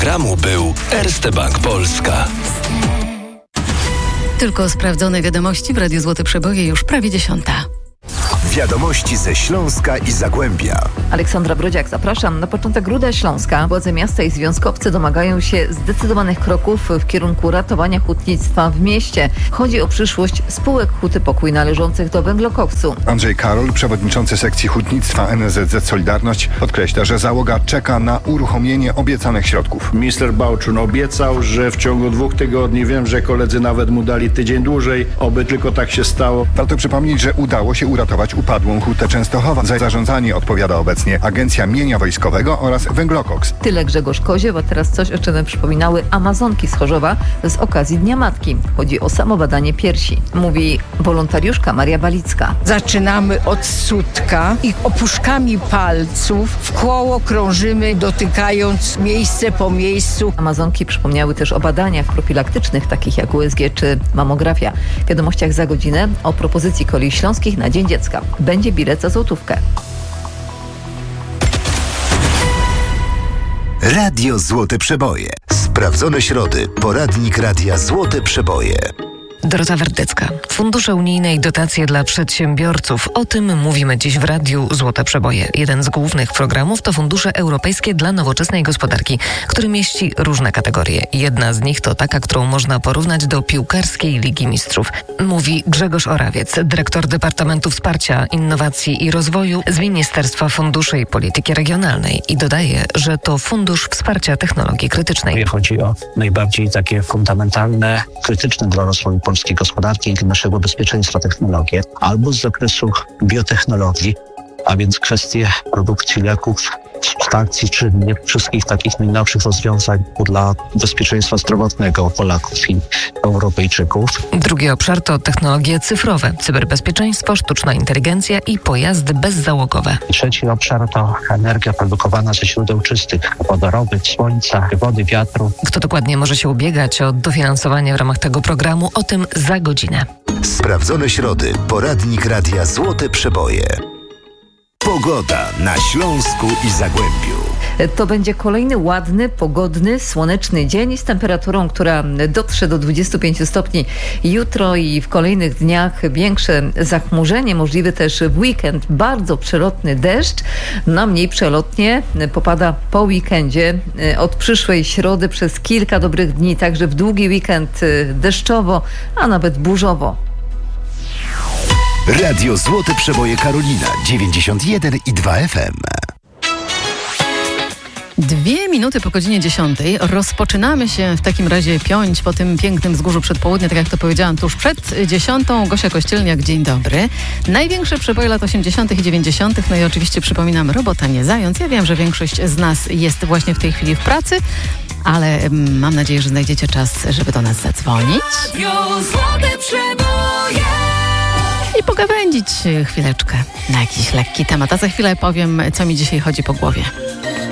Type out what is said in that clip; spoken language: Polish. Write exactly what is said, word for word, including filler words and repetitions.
Ramu był Erste Bank Polska. Tylko sprawdzone wiadomości w Radiu Złote Przeboje już prawie dziesiąta. Wiadomości ze Śląska i Zagłębia. Aleksandra Brodziak, zapraszam. Na początek Ruda Śląska. Władze miasta i związkowcy domagają się zdecydowanych kroków w kierunku ratowania hutnictwa w mieście. Chodzi o przyszłość spółek Huty Pokój należących do węglokoksu. Andrzej Karol, przewodniczący sekcji hutnictwa N S Z Z Solidarność, podkreśla, że załoga czeka na uruchomienie obiecanych środków. Minister Bałczun obiecał, że w ciągu dwóch tygodni, wiem, że koledzy nawet mu dali tydzień dłużej, oby tylko tak się stało. Warto przypomnieć, że udało się uratować upadłą Hutę Częstochowa. Za zarządzanie odpowiada obecnie Agencja Mienia Wojskowego oraz Węglokoks. Tyle Grzegorz Koziew, a teraz coś, o czym przypominały Amazonki z Chorzowa z okazji Dnia Matki. Chodzi o samobadanie piersi. Mówi wolontariuszka Maria Balicka. Zaczynamy od sutka i opuszkami palców w koło krążymy, dotykając miejsce po miejscu. Amazonki przypomniały też o badaniach profilaktycznych, takich jak U S G czy mamografia. W wiadomościach za godzinę o propozycji Kolei Śląskich na Dzień Dziecka. Będzie bilet za złotówkę. Radio Złote Przeboje. Sprawdzone środy. Poradnik Radia Złote Przeboje. Dorota Wardecka. Fundusze unijne i dotacje dla przedsiębiorców. O tym mówimy dziś w Radiu Złote Przeboje. Jeden z głównych programów to Fundusze Europejskie dla Nowoczesnej Gospodarki, który mieści różne kategorie. Jedna z nich to taka, którą można porównać do piłkarskiej Ligi Mistrzów. Mówi Grzegorz Orawiec, dyrektor Departamentu Wsparcia, Innowacji i Rozwoju z Ministerstwa Funduszy i Polityki Regionalnej. I dodaje, że to Fundusz Wsparcia Technologii Krytycznej. Chodzi o najbardziej takie fundamentalne, krytyczne dla rozwoju polskiej gospodarki i naszego bezpieczeństwa technologie, albo z zakresu biotechnologii, a więc kwestie produkcji leków, substancji czynnych, wszystkich takich najnowszych rozwiązań dla bezpieczeństwa zdrowotnego Polaków i Europejczyków. Drugi obszar to technologie cyfrowe, cyberbezpieczeństwo, sztuczna inteligencja i pojazdy bezzałogowe. Trzeci obszar to energia produkowana ze źródeł czystych, wodorowych, słońca, wody, wiatru. Kto dokładnie może się ubiegać o dofinansowanie w ramach tego programu, o tym za godzinę. Sprawdzone środy. Poradnik Radia Złote Przeboje. Pogoda na Śląsku i Zagłębiu. To będzie kolejny ładny, pogodny, słoneczny dzień z temperaturą, która dotrze do dwudziestu pięciu stopni jutro i w kolejnych dniach większe zachmurzenie, możliwy też w weekend bardzo przelotny deszcz. No mniej przelotnie popada po weekendzie od przyszłej środy przez kilka dobrych dni, także w długi weekend deszczowo, a nawet burzowo. Radio Złote Przeboje Karolina dziewięćdziesiąt jeden i dwa F M. Dwie minuty po godzinie dziesiątej. Rozpoczynamy się w takim razie piąć po tym pięknym wzgórzu przedpołudnia, tak jak to powiedziałam tuż przed dziesiątą. Gosia Kościelniak, dzień dobry. Największe przeboje lat osiemdziesiątych i dziewięćdziesiątych. No i oczywiście przypominam, robota nie zając. Ja wiem, że większość z nas jest właśnie w tej chwili w pracy, ale mm, mam nadzieję, że znajdziecie czas, żeby do nas zadzwonić. Złote Przeboje. I pogawędzić chwileczkę na jakiś lekki temat. A za chwilę powiem, co mi dzisiaj chodzi po głowie.